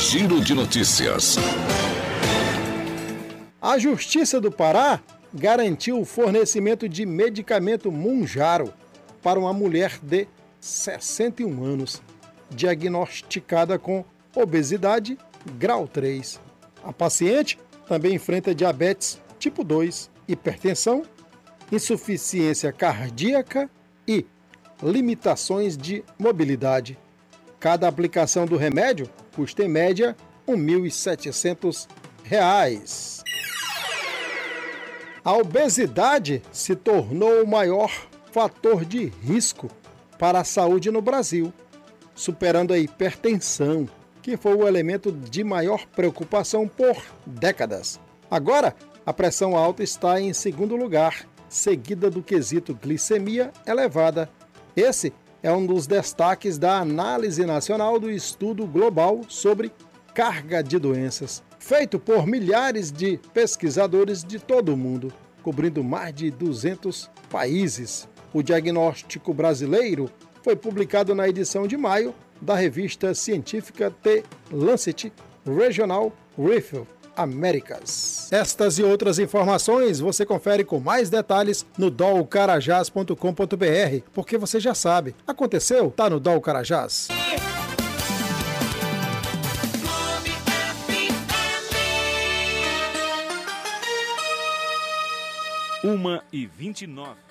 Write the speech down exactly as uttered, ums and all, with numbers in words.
Giro de Notícias. A Justiça do Pará garantiu o fornecimento de medicamento Mounjaro para uma mulher de sessenta e um anos, diagnosticada com obesidade grau três. A paciente também enfrenta diabetes tipo dois, hipertensão, insuficiência cardíaca e limitações de mobilidade. Cada aplicação do remédio custa em média um mil e setecentos reais. A obesidade se tornou o maior fator de risco para a saúde no Brasil, superando a hipertensão, que foi o elemento de maior preocupação por décadas. Agora, a pressão alta está em segundo lugar, seguida do quesito glicemia elevada. Esse é um dos destaques da Análise Nacional do Estudo Global sobre Carga de Doenças, feito por milhares de pesquisadores de todo o mundo, cobrindo mais de duzentos países. O diagnóstico brasileiro foi publicado na edição de maio da revista científica The Lancet Regional Review Américas. Estas e outras informações você confere com mais detalhes no dol carajás ponto com ponto br, porque você já sabe, aconteceu, tá no Dol Carajás. uma e vinte e nove.